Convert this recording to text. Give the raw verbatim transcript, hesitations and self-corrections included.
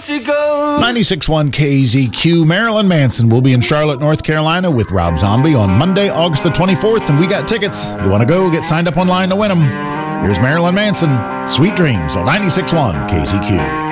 to go. ninety-six point one K Z Q. Marilyn Manson will be in Charlotte, North Carolina with Rob Zombie on Monday, August the twenty-fourth, and we got tickets. If you want to go, get signed up online to win them. Here's Marilyn Manson, Sweet Dreams on ninety-six point one K Z Q.